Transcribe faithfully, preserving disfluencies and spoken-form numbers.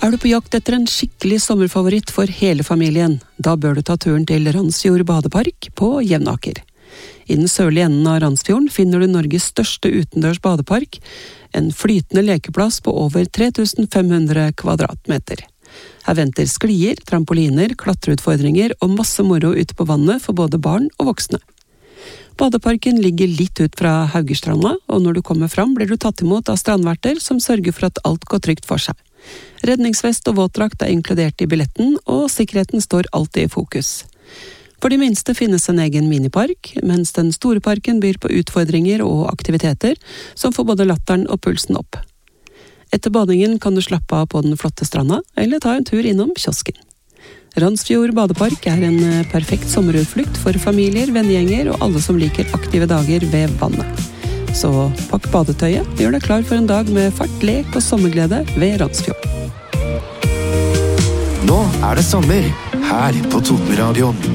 Er du på jakt etter en skikkelig sommerfavoritt for hele familien, da bør du ta turen til Randsfjord badepark på Jevnaker. I den sørlige enden av Randsfjorden finner du Norges største utendørs badepark, en flytende lekeplass på over tre tusen fem hundre kvadratmeter. Her venter sklier, trampoliner, klatreutfordringer og masse moro ute på vannet for både barn og voksne. Badeparken ligger litt ut fra Haugerstranda, og når du kommer fram blir du tatt imot av strandverter som sørger for at alt går trygt for seg. Redningsvest og våtdrakt er inkludert i billetten, og sikkerheten står alltid i fokus. For de minste finnes en egen minipark, mens den store parken byr på utfordringer og aktiviteter som får både latteren og pulsen opp. Etter badingen kan du slappe av på den flotte stranda, eller ta en tur innom kiosken. Randsfjord badepark er en perfekt sommerutflukt for familier, vennegjenger og alle som liker aktive dager ved vannet. Så pakk badetøyet, gjør deg klar for en dag med fart, lek og sommerglede ved Randsfjord. Nå er det sommer, her på Totenradioen.